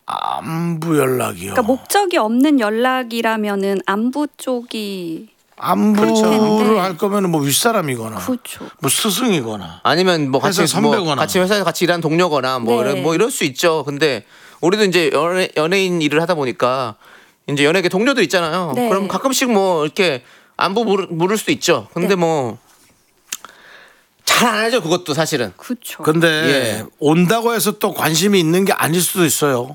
안부 연락이요. 그러니까 목적이 없는 연락이라면은 안부 쪽이 안부를 할 거면은 뭐 윗사람이거나, 그렇죠. 뭐 스승이거나, 아니면 뭐 같이 선배거나, 같이 회사에서 같이 일하는 동료거나 뭐 네. 이럴 수 있죠. 근데 우리도 이제 연예인 일을 하다 보니까 이제 연예계 동료들 있잖아요. 네. 그럼 가끔씩 뭐 이렇게 안부 물을 수도 있죠. 근데 네. 뭐 잘 안 하죠. 그것도 사실은. 그렇죠. 근데 예. 온다고 해서 또 관심이 있는 게 아닐 수도 있어요.